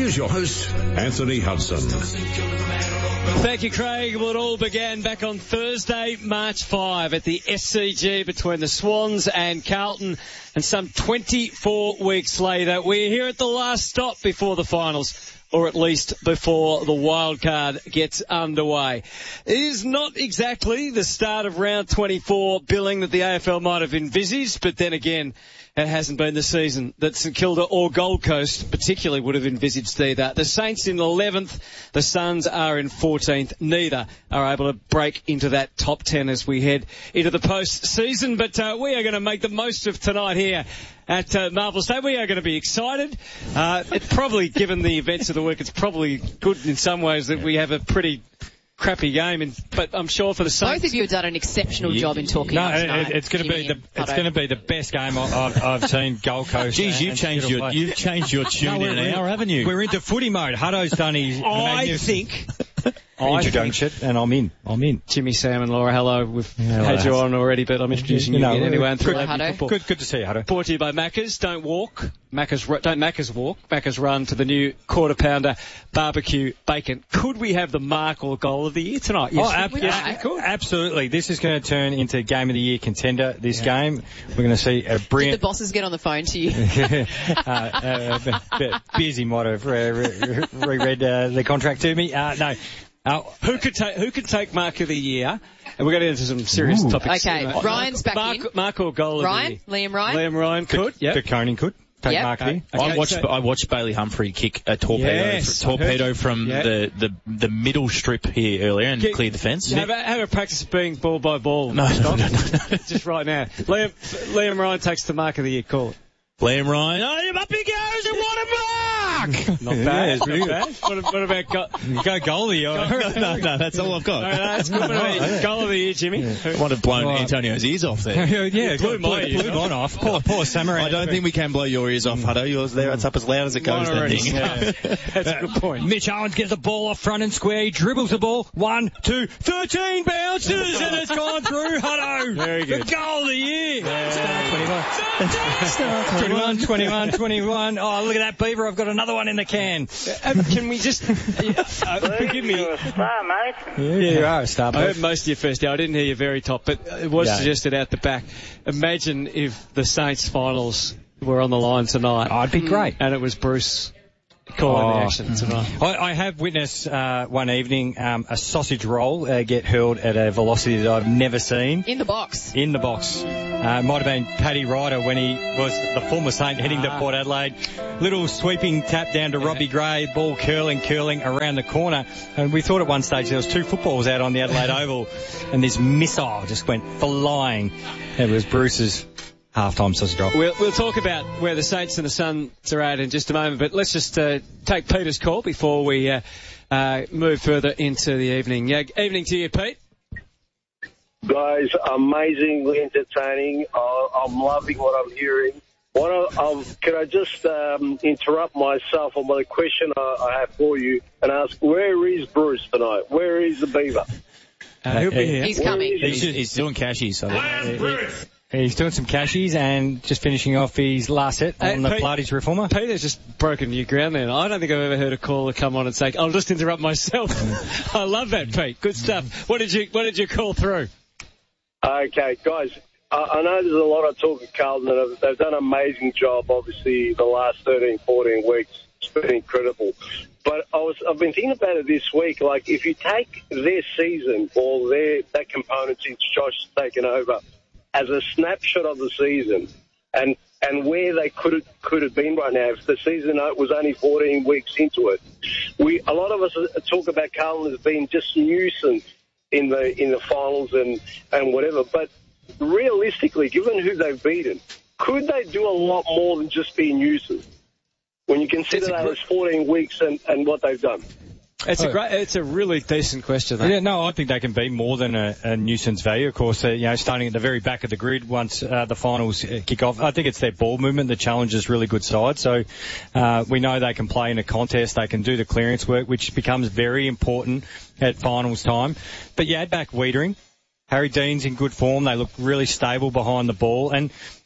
Here's your host, Anthony Hudson. Thank you, Craig. Well, it all began back on Thursday, March 5 at the SCG between the Swans and Carlton. And some 24 weeks later, we're here at the last stop before the finals, or at least before the wild card gets underway. It is not exactly the start of round 24 billing that the AFL might have envisaged, but then again, it hasn't been the season that St Kilda or Gold Coast particularly would have envisaged either. The Saints in 11th, the Suns are in 14th. Neither are able to break into that top 10 as we head into the post-season. But we are going to make the most of tonight here at Marvel Stadium. We are going to be excited. It's probably, given the events of the week, it's probably good in some ways that we have a pretty crappy game, but I'm sure for the Saints. Both of you have done an exceptional job in talking. No, it's going to be the best game I've seen Gold Coast. Geez, you've changed your tune in an hour, haven't you? We're into footy mode. Hutto's done his introduction, and I'm in. Jimmy, Sam, and Laura, hello. We've had you on already, but I'm introducing you again anyway. Good to see you, Hutto. Brought to you by Macca's. Don't walk. Don't Macca's walk. Macca's run to the new quarter pounder barbecue bacon. Could we have the mark or goal of the year tonight? Yes, we could. Absolutely. This is going to turn into game of the year contender. This game, we're going to see a brilliant. Did the bosses get on the phone to you? Beersy might have reread the contract to me. No. Who could take mark of the year? And we're going to into some serious topics. Okay, Ryan's back in. Mark or goal of the year? Liam Ryan? Liam Ryan could. Yeah. Koning could. Take mark of the year. Okay. I watched Bailey Humphrey kick a torpedo from the middle strip here earlier and clear the fence. Have a practice of being ball by ball. No. Just right now. Liam Ryan takes the mark of the year. Call it. Liam Ryan. Oh, up he goes, and what a mark! Not bad. Not bad. What about go goal of the year? No, that's all I've got. No, that's good. What about goal of the year, Jimmy? I might have blown Antonio's ears off there. Blew mine off. Poor Samurai. I don't think we can blow your ears off, Hutto. Yours there, it's up as loud as it goes. That's a good point. Mitch Owens gets the ball off front and square. He dribbles the ball. 1, 2, 13 bounces, and it's gone through, Hutto. Very good. The goal of the year. Star 21. Oh, look at that beaver. I've got another one in the can. Can we just... forgive me. You're a star, mate. Yeah, you are a star, mate. I heard most of your first hour. I didn't hear you very top, but it was suggested out the back. Imagine if the Saints finals were on the line tonight. Oh, it'd be great. And it was Bruce calling the action tonight. I have witnessed one evening a sausage roll get hurled at a velocity that I've never seen. In the box. It might have been Paddy Ryder when he was the former Saint heading to Port Adelaide. Little sweeping tap down to Robbie Gray, ball curling around the corner. And we thought at one stage there was 2 footballs out on the Adelaide Oval, and this missile just went flying. It was Bruce's half-time sausage roll. We'll talk about where the Saints and the Suns are at in just a moment, but let's just take Peter's call before we move further into the evening. Evening to you, Pete. Guys, amazingly entertaining. I'm loving what I'm hearing. Can I just interrupt myself on the question I have for you and ask, where is Bruce tonight? Where is the Beaver? He'll be here. He's coming. He's doing cashies. Where's Bruce? He's doing some cashies and just finishing off his last set on the Pilates Reformer. Peter's just broken new ground there. I don't think I've ever heard a caller come on and say, I'll just interrupt myself. I love that, Pete. Good stuff. What did you call through? Okay, guys, I know there's a lot of talk at Carlton, and they've done an amazing job, obviously, the last 13, 14 weeks. It's been incredible. But I've been thinking about it this week. Like, if you take their season or that component since Josh has taken over as a snapshot of the season and where they could have been right now if the season was only 14 weeks into it, a lot of us talk about Carlton as being just nuisance in the finals and whatever. But realistically, given who they've beaten, could they do a lot more than just be nuisance when you consider that as 14 weeks and what they've done? It's a really decent question. Yeah, no, I think they can be more than a nuisance value. Of course, starting at the very back of the grid once the finals kick off. I think it's their ball movement that challenges really good sides. So we know they can play in a contest. They can do the clearance work, which becomes very important at finals time. But you add back Wiedering. Harry Dean's in good form. They look really stable behind the ball. And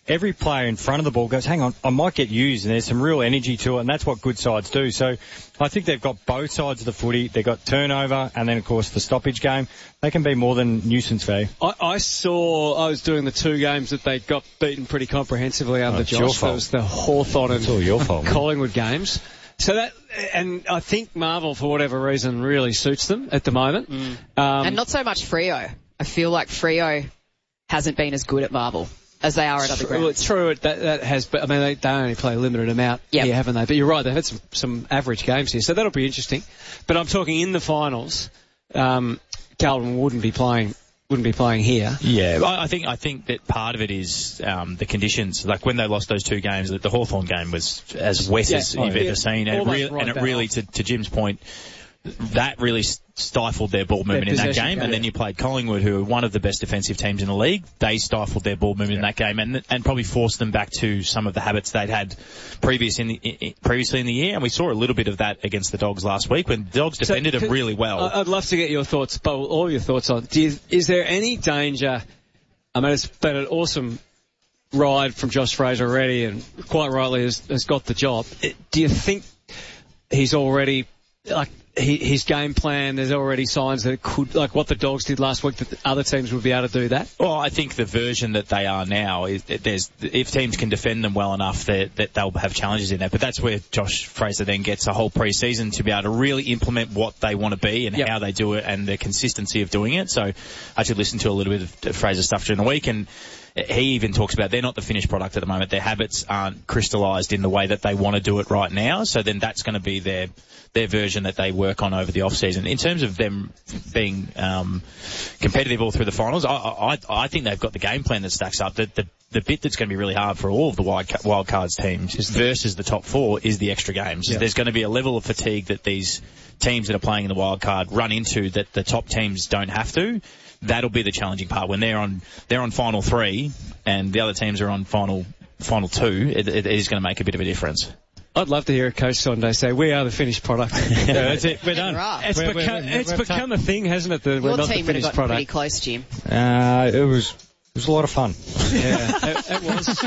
every player in front of the ball goes, hang on, I might get used, and there's some real energy to it, and that's what good sides do. So I think they've got both sides of the footy. They've got turnover, and then, of course, the stoppage game. They can be more than nuisance value. I was doing the 2 games that they got beaten pretty comprehensively under Josh. That was the Hawthorn and Collingwood games. So that, and I think Marvel, for whatever reason, really suits them at the moment. And not so much Freo. I feel like Freo hasn't been as good at Marvel as they are at other grounds. Well, it's true. That has, but I mean, they only play a limited amount here, haven't they? But you're right. They've had some average games here, so that'll be interesting. But I'm talking in the finals. Carlton wouldn't be playing here. Yeah, I think that part of it is the conditions. Like when they lost those 2 games, the Hawthorn game was as wet as you've ever seen, and it really, to Jim's point, that really stifled their ball movement in that game. And then you played Collingwood, who are one of the best defensive teams in the league. They stifled their ball movement in that game and probably forced them back to some of the habits they'd had previously in the year. And we saw a little bit of that against the Dogs last week when the Dogs defended them really well. I'd love to get your thoughts, all your thoughts on. Is there any danger? I mean, it's been an awesome ride from Josh Fraser already, and quite rightly has got the job. Do you think he's already his game plan, there's already signs that it could, like what the Dogs did last week, that other teams would be able to do that? Well, I think the version that they are now is if teams can defend them well enough that they'll have challenges in that. But that's where Josh Fraser then gets a whole pre-season to be able to really implement what they want to be and how they do it and the consistency of doing it. So I actually listened to a little bit of Fraser stuff during the week, and he even talks about they're not the finished product at the moment. Their habits aren't crystallised in the way that they want to do it right now. So then that's going to be their version that they work on over the off-season. In terms of them being competitive all through the finals, I think they've got the game plan that stacks up. The bit that's going to be really hard for all of the wild cards teams versus the top 4 is the extra games. Yeah. There's going to be a level of fatigue that these teams that are playing in the wild card run into that the top teams don't have to. That'll be the challenging part when they're on final 3 and the other teams are on final 2. It is going to make a bit of a difference. I'd love to hear a coach Sunday say, we are the finished product. That's it. We're done. It's become a thing, hasn't it? We're not the finished product. Pretty close, Jim. It was a lot of fun. Yeah, it was.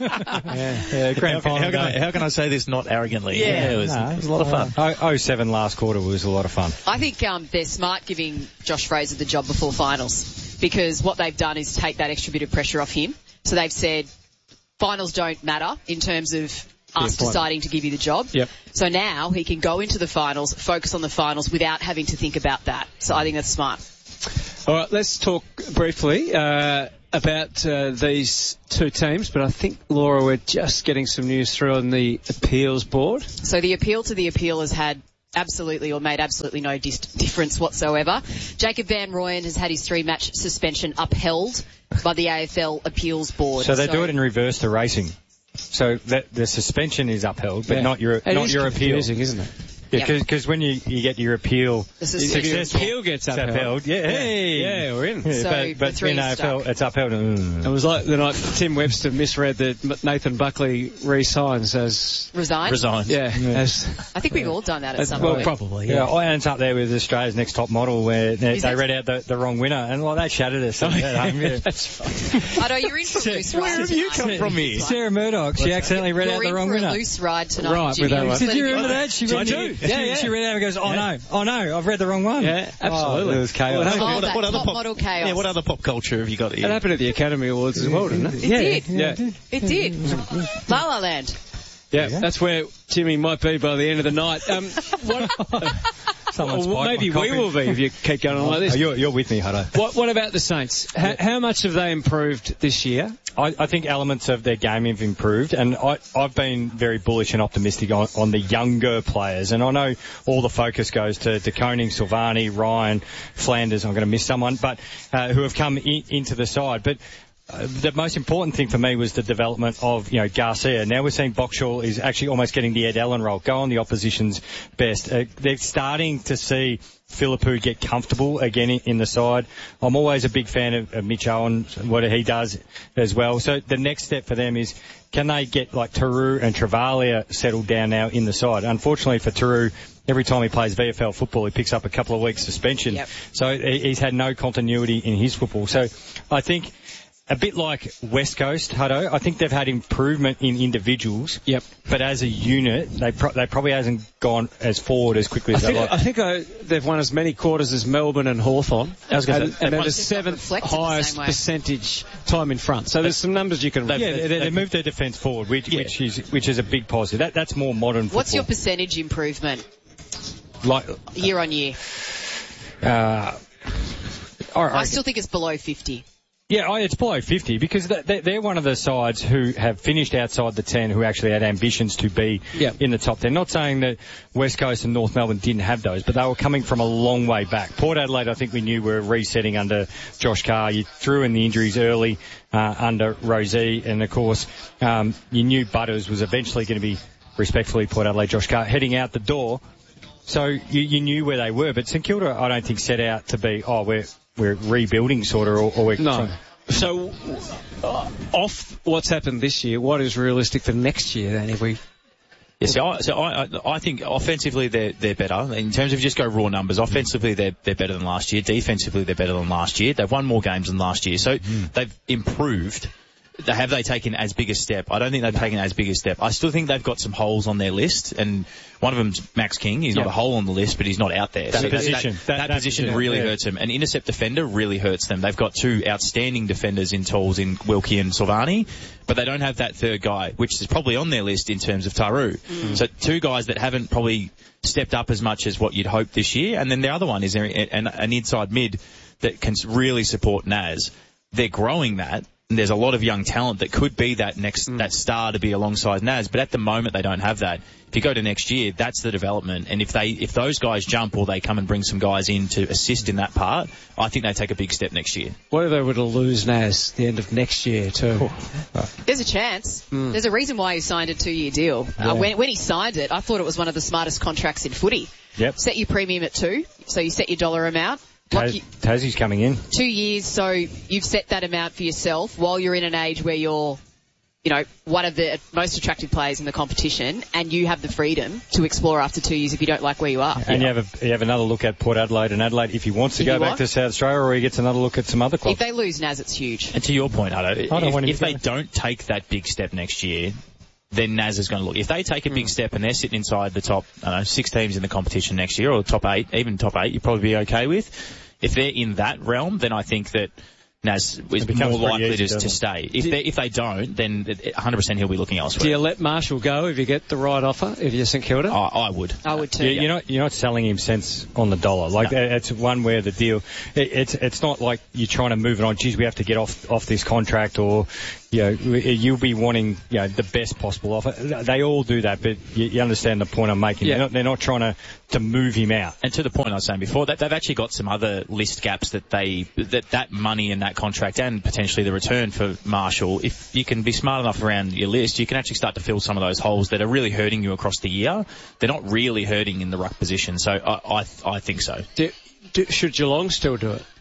Grand final. How can I say this not arrogantly? Yeah, it was a lot of fun. 07 last quarter was a lot of fun. I think they're smart giving Josh Fraser the job before finals, because what they've done is take that extra bit of pressure off him. So they've said finals don't matter in terms of us deciding to give you the job. Yep. So now he can go into the finals, focus on the finals without having to think about that. So I think that's smart. All right, let's talk briefly about these 2 teams, but I think, Laura, we're just getting some news through on the appeals board. So the appeal to the appeal has had made absolutely no difference whatsoever. Jacob Van Rooyen has had his 3-match suspension upheld by the AFL appeals board. So they do it in reverse to racing. So that the suspension is upheld, but not your appeal. Isn't it? Yeah, because when you get your appeal, your appeal gets upheld. Yeah, we're in. So but in AFL, it's upheld. It was like the night Tim Webster misread that Nathan Buckley resigns as... Resigned? Yeah. I think we've all done that at some point. Well, probably, yeah. And it's up there with Australia's Next Top Model, where they read out the wrong winner, and they shattered us. That's fine. I know, you're in for a loose ride. Where have you come from here? Sarah Murdoch, she accidentally read out the wrong winner. You're in for a loose ride tonight, right, Jimmy. Did you remember that? She read out and goes, oh no, I've read the wrong one. Yeah, absolutely. It was chaos. What other model chaos? Yeah, what other pop culture have you got here? It happened at the Academy Awards as well, didn't it? It did. La La Land. Yeah, that's where Jimmy might be by the end of the night. Maybe we will be if you keep going on like this. You're with me, Hutto. What about the Saints? How much have they improved this year? I think elements of their game have improved, and I've been very bullish and optimistic on the younger players. And I know all the focus goes to Koning, Silvani, Ryan, Flanders. I'm going to miss someone, but who have come into the side. But the most important thing for me was the development of, Garcia. Now we're seeing Boxall is actually almost getting the Ed Allen role, go on the opposition's best. They're starting to see Philippou get comfortable again in the side. I'm always a big fan of Mitch Owen, what he does as well. So the next step for them is, can they get like Taru and Travalia settled down now in the side? Unfortunately for Taru, every time he plays VFL football, he picks up a couple of weeks suspension. Yep. So he's had no continuity in his football. So I think a bit like West Coast, Hutto. I think they've had improvement in individuals. Yep. But as a unit, they probably hasn't gone as forward as quickly as they like. I think they've won as many quarters as Melbourne and Hawthorn. And they're the seventh highest percentage time in front. So there's some numbers you can... They moved their defence forward, which is a big positive. That's more modern football. What's your percentage improvement year on year? I still think it's below 50. Yeah, it's below 50 because they're one of the sides who have finished outside the 10 who actually had ambitions to be in the top 10. Not saying that West Coast and North Melbourne didn't have those, but they were coming from a long way back. Port Adelaide, I think we knew were resetting under Josh Carr. You threw in the injuries early under Rozee, and of course you knew Butters was eventually going to be, respectfully, Port Adelaide, Josh Carr, heading out the door. So you knew where they were, but St Kilda I don't think set out to be, we're rebuilding sort of, or we're... No. So, off what's happened this year, what is realistic for next year then if we... I think offensively they're better. In terms of just go raw numbers, offensively they're better than last year. Defensively they're better than last year. They've won more games than last year. So they've improved. Have they taken as big a step? I don't think they've taken as big a step. I still think they've got some holes on their list, and one of them's Max King. He's not a hole on the list, but he's not out there. That position really hurts them. An intercept defender really hurts them. They've got two outstanding defenders in Tools, in Wilkie and Silvani, but they don't have that third guy, which is probably on their list in terms of Taru. So two guys that haven't probably stepped up as much as what you'd hope this year. And then the other one is an inside mid that can really support Naz. They're growing that. And there's a lot of young talent that could be that that star to be alongside Naz, but at the moment they don't have that. If you go to next year, that's the development. And if those guys jump or they come and bring some guys in to assist in that part, I think they take a big step next year. What if they were to lose Naz the end of next year too? There's a chance. There's a reason why he signed a 2-year deal. When he signed it, I thought it was one of the smartest contracts in footy. Yep. Set your premium at 2, so you set your dollar amount. Tassie's coming in. 2 years, so you've set that amount for yourself while you're in an age where you're, one of the most attractive players in the competition, and you have the freedom to explore after 2 years if you don't like where you are. And you have another look at Port Adelaide and Adelaide if he wants to go back to South Australia, or he gets another look at some other clubs. If they lose Naz, it's huge. And to your point, Hutto, if they don't take that big step next year, then Naz is going to look. If they take a big step and they're sitting inside the top 6 teams in the competition next year, or top 8, even top 8, you'd probably be okay with. If they're in that realm, then I think that Naz is more likely to stay. If they don't, then 100% he'll be looking elsewhere. Do you let Marshall go if you get the right offer, if you're St Kilda? I would. I would too. You're not selling him cents on the dollar. It's one where the deal, it's not like you're trying to move it on, geez, we have to get off this contract, or, you'll be wanting, the best possible offer. They all do that, but you understand the point I'm making. Yeah. They're not trying to move him out. And to the point I was saying before, that they've actually got some other list gaps that money and that contract and potentially the return for Marshall, if you can be smart enough around your list, you can actually start to fill some of those holes that are really hurting you across the year. They're not really hurting in the ruck position, so I think so. Should Geelong still do it?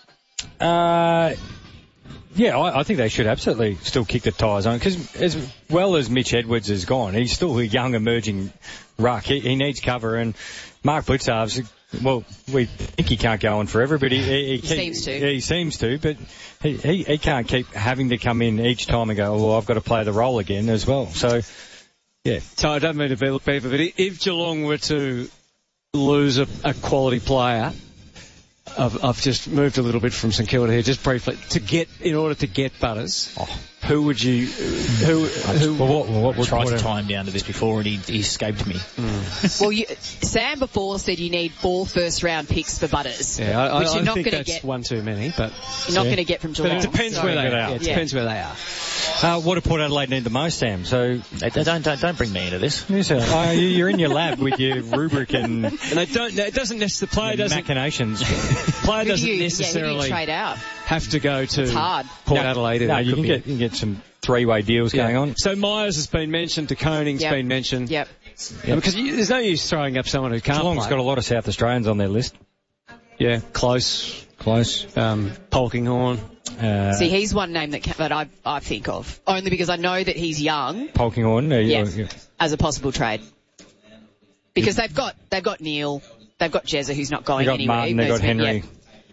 Yeah, I think they should absolutely still kick the tyres on, because as well as Mitch Edwards has gone, he's still a young emerging ruck. He needs cover, and Mark Blicavs, well, we think he can't go on forever, but he seems to, but he can't keep having to come in each time and go, well, I've got to play the role again as well. So, yeah. So I don't mean to be beaver, but if Geelong were to lose a quality player, I've just moved a little bit from St Kilda here, just briefly, in order to get Butters. Who would you? What would tried to tie him down to this before, and he escaped me. Well, Sam before said you need 4 first-round picks for Butters, which you're not going to get. One too many, but you're not going to get from Geelong. But it depends where they are. It depends where they are. What do Port Adelaide need the most, Sam? So don't bring me into this. You're in your lab with your rubric and they don't. It doesn't necessarily machinations. Player doesn't necessarily trade out. Have to go to Port Adelaide. No, you can get some 3-way deals going on. So Myers has been mentioned, De Koning's been mentioned. Yep. Because there's no use throwing up someone who can't Geelong's play. got a lot of South Australians on their list. Yeah, close. Polkinghorne. See, he's one name that I think of, only because I know that he's young. Polkinghorne, as a possible trade. Because they've got Neil, they've got Jezza, who's not going anywhere. Martin, they've got Henry.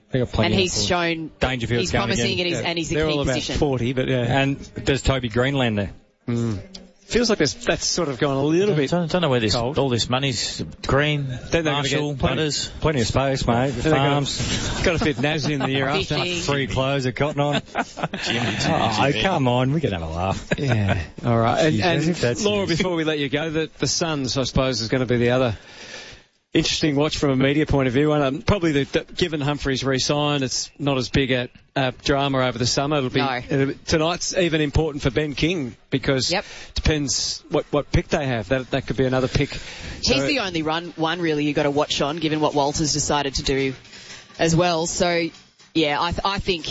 They got plenty. And he's shown Dangerfield's he's going promising again. and he's a They're key all about position. 40, but yeah. And there's Toby Greenland there. Feels like that's sort of gone a little bit. Don't know where cold. all this money's. Green, Then they're Marshall, going to get Butters. Plenty of space, mate. The farms. Got to fit Naz in the year after. Fishing. Free clothes at Cotton On. Jimmy. Come on, we can have a laugh. Yeah. All right. And That's Laura, serious. before we let you go, the Suns, I suppose, is going to be the other interesting watch from a media point of view. And probably given Humphreys re-signed, it's not as big a drama over the summer. It'll be tonight's even important for Ben King because depends what pick they have. That could be another pick. He's the only one really you got to watch on, given what Walters decided to do as well. So yeah, I think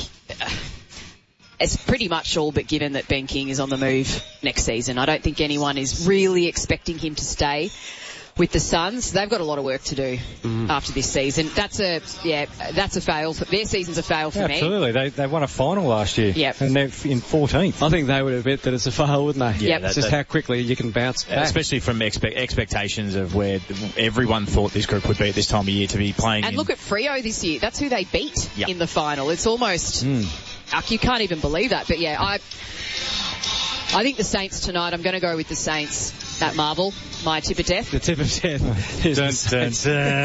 it's pretty much all but given that Ben King is on the move next season. I don't think anyone is really expecting him to stay with the Suns. They've got a lot of work to do after this season. That's a fail. Their season's a fail for me. Absolutely. They won a final last year. Yep. And they're in 14th. I think they would admit that it's a fail, wouldn't they? Yep. It's just how quickly you can bounce back. Especially from expectations of where everyone thought this group would be at this time of year to be playing. And look at Freo this year. That's who they beat Yep. in the final. It's almost, you can't even believe that. But yeah, I think the Saints tonight, I'm going to go with the Saints at Marvel. My tip of death. The tip of death. is the Saints.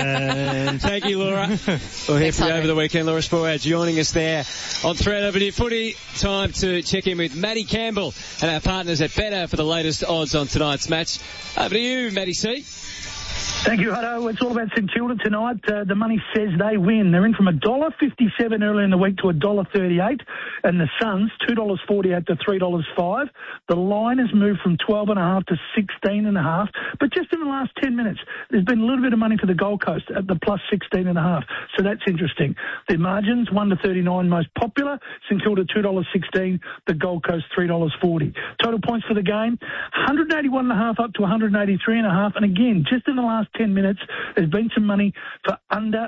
Thank you, Laura. We'll hear from you over the weekend. Laura Sporer joining us there on 3 Avenue Footy. Time to check in with Matty Campbell and our partners at Betr for the latest odds on tonight's match. Over to you, Matty C. Thank you, Hutto. It's all about St Kilda tonight. The money says they win. They're in from $1.57 early in the week to $1.38, and the Suns $2.48 to $3.05. The line has moved from 12.5 to 16.5, but just in the last 10 minutes, there's been a little bit of money for the Gold Coast at the plus 16.5. So that's interesting. The margins 1 to 39 most popular. St Kilda $2.16. The Gold Coast $3.40. Total points for the game 181.5 up to 183.5, and again, just in the last 10 minutes, there's been some money for under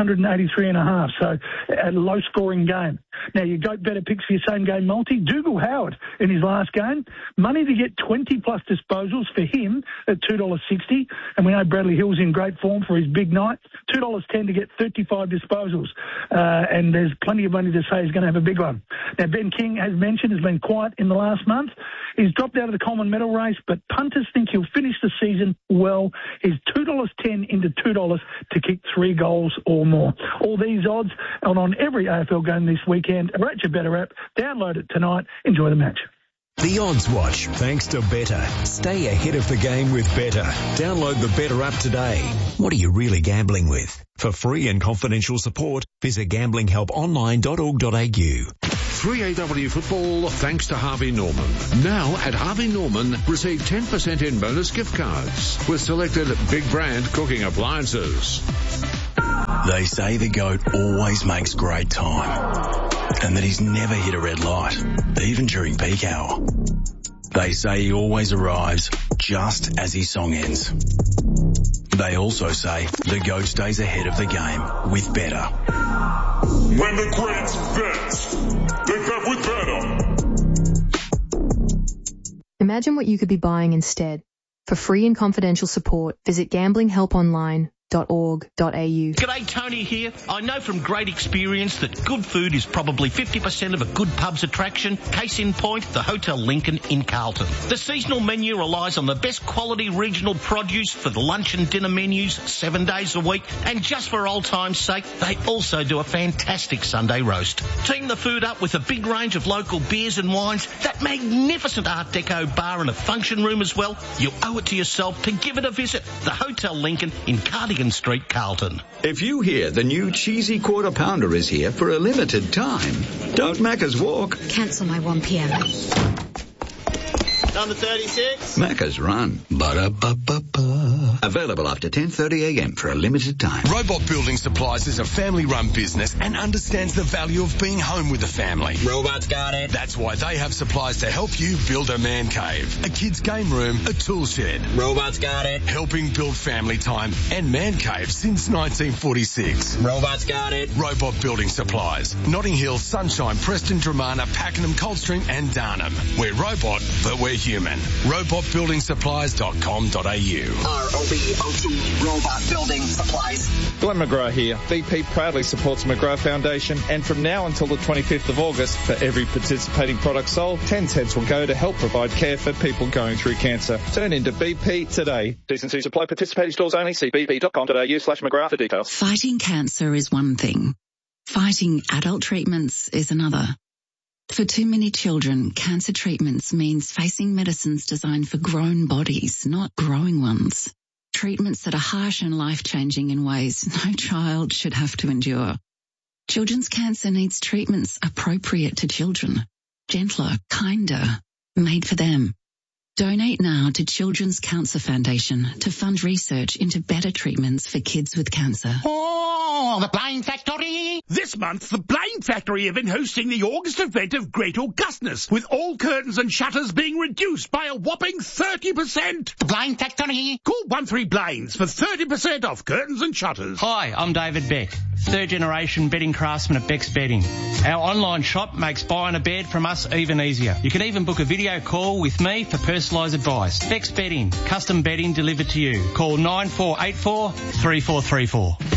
183.5, so a low-scoring game. Now, you got better picks for your same-game multi. Dougal Howard in his last game, money to get 20-plus disposals for him at $2.60, and we know Bradley Hill's in great form for his big night, $2.10 to get 35 disposals, and there's plenty of money to say he's going to have a big one. Now, Ben King, as mentioned, has been quiet in the last month. He's dropped out of the Coleman medal race, but punters think he'll finish the season well. He's $2.10 into $2 to kick 3 goals or more. All these odds and on every AFL game this weekend are at your Betr app. Download it tonight. Enjoy the match. The Odds Watch, thanks to Betr. Stay ahead of the game with Betr. Download the Betr app today. What are you really gambling with? For free and confidential support, visit gamblinghelponline.org.au. 3AW Football, thanks to Harvey Norman. Now at Harvey Norman, receive 10% in bonus gift cards with selected big brand cooking appliances. They say the GOAT always makes great time and that he's never hit a red light, even during peak hour. They say he always arrives just as his song ends. They also say the GOAT stays ahead of the game with Betr. When the greats bet, they bet with Betr. Imagine what you could be buying instead. For free and confidential support, visit gamblinghelponline.org.au. G'day, Tony here. I know from great experience that good food is probably 50% of a good pub's attraction. Case in point, the Hotel Lincoln in Carlton. The seasonal menu relies on the best quality regional produce for the lunch and dinner menus 7 days a week. And just for old time's sake, they also do a fantastic Sunday roast. Team the food up with a big range of local beers and wines, that magnificent Art Deco bar and a function room as well. You owe it to yourself to give it a visit. The Hotel Lincoln in Cardigan Street, Carlton. If you hear the new cheesy quarter pounder is here for a limited time, don't Macca's walk. Cancel my 1 p.m. Number 36. Macca's run. Ba-da-ba-ba-ba. Available after 10:30 a.m. for a limited time. Robot Building Supplies is a family-run business and understands the value of being home with the family. Robots got it. That's why they have supplies to help you build a man cave, a kid's game room, a tool shed. Robots got it. Helping build family time and man caves since 1946. Robots got it. Robot Building Supplies. Notting Hill, Sunshine, Preston, Dramana, Pakenham, Coldstream and Darnham. We're robot, but we're human. human. robotbuildingsupplies.com.au. ROBOT Robot Building Supplies. Glenn McGrath here. BP proudly supports McGrath Foundation, and from now until the 25th of August, for every participating product sold, 10 cents will go to help provide care for people going through cancer. Turn into BP today. Decency Supply participating stores only. See bp.com.au/McGrath for details. Fighting cancer is one thing. Fighting adult treatments is another. For too many children, cancer treatments means facing medicines designed for grown bodies, not growing ones. Treatments that are harsh and life-changing in ways no child should have to endure. Children's cancer needs treatments appropriate to children, gentler, kinder, made for them. Donate now to Children's Cancer Foundation to fund research into better treatments for kids with cancer. Oh, the Blind Factory! This month, the Blind Factory have been hosting the August event of Great Augustness, with all curtains and shutters being reduced by a whopping 30%. The Blind Factory! Call 13 Blinds for 30% off curtains and shutters. Hi, I'm David Beck, third generation bedding craftsman at Beck's Bedding. Our online shop makes buying a bed from us even easier. You can even book a video call with me for personalised advice. Beck's Bedding, custom bedding delivered to you. Call 9484 3434.